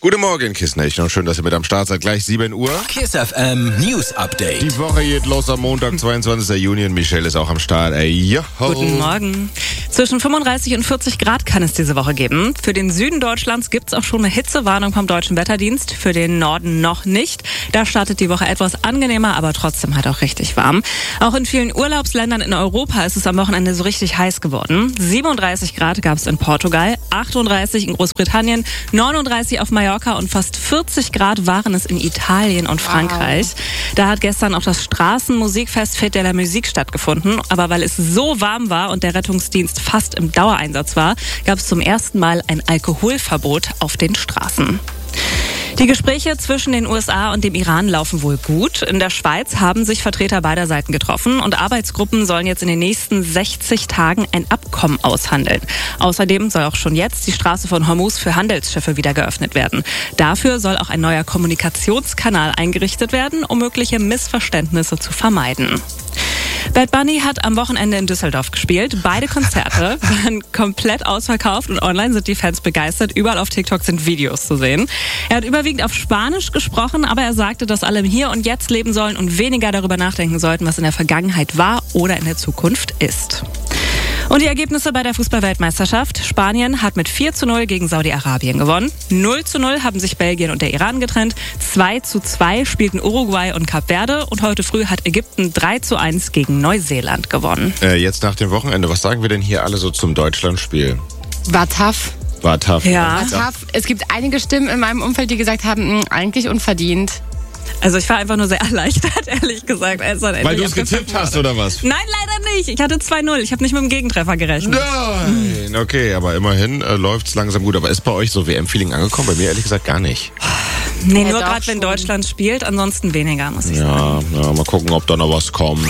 Guten Morgen, Kiss Nation. Schön, dass ihr mit am Start seid. Gleich 7 Uhr. Kiss FM News Update. Die Woche geht los am Montag, 22. Juni. Und Michelle ist auch am Start. Joho. Guten Morgen. Zwischen 35 und 40 Grad kann es diese Woche geben. Für den Süden Deutschlands gibt es auch schon eine Hitzewarnung vom Deutschen Wetterdienst. Für den Norden noch nicht. Da startet die Woche etwas angenehmer, aber trotzdem halt auch richtig warm. Auch in vielen Urlaubsländern in Europa ist es am Wochenende so richtig heiß geworden. 37 Grad gab es in Portugal, 38 in Großbritannien, 39 auf Mallorca und fast 40 Grad waren es in Italien und Frankreich. Da hat gestern auch das Straßenmusikfest Fête de la Musique stattgefunden. Aber weil es so warm war und der Rettungsdienst fast im Dauereinsatz war, gab es zum ersten Mal ein Alkoholverbot auf den Straßen. Die Gespräche zwischen den USA und dem Iran laufen wohl gut. In der Schweiz haben sich Vertreter beider Seiten getroffen und Arbeitsgruppen sollen jetzt in den nächsten 60 Tagen ein Abkommen aushandeln. Außerdem soll auch schon jetzt die Straße von Hormuz für Handelsschiffe wieder geöffnet werden. Dafür soll auch ein neuer Kommunikationskanal eingerichtet werden, um mögliche Missverständnisse zu vermeiden. Bad Bunny hat am Wochenende in Düsseldorf gespielt. Beide Konzerte waren komplett ausverkauft und online sind die Fans begeistert. Überall auf TikTok sind Videos zu sehen. Er hat überwiegend auf Spanisch gesprochen, aber er sagte, dass alle im Hier und Jetzt leben sollen und weniger darüber nachdenken sollten, was in der Vergangenheit war oder in der Zukunft ist. Und die Ergebnisse bei der Fußball-Weltmeisterschaft. Spanien hat mit 4:0 gegen Saudi-Arabien gewonnen. 0:0 haben sich Belgien und der Iran getrennt. 2:2 spielten Uruguay und Kap Verde. Und heute früh hat Ägypten 3:1 gegen Neuseeland gewonnen. Jetzt nach dem Wochenende, was sagen wir denn hier alle so zum Deutschlandspiel? War tough. War tough. Ja. War tough. Es gibt einige Stimmen in meinem Umfeld, die gesagt haben, eigentlich unverdient. Also ich war einfach nur sehr erleichtert, ehrlich gesagt. Weil du es getippt hast, oder was? Nein, leider nicht. Ich hatte 2:0. Ich habe nicht mit dem Gegentreffer gerechnet. Nein, okay, aber immerhin läuft's langsam gut. Aber ist bei euch so WM-Feeling angekommen? Bei mir ehrlich gesagt gar nicht. Nee, Ja, nur doch gerade wenn schon. Deutschland spielt, ansonsten weniger, muss ich sagen. Ja, mal gucken, ob da noch was kommt.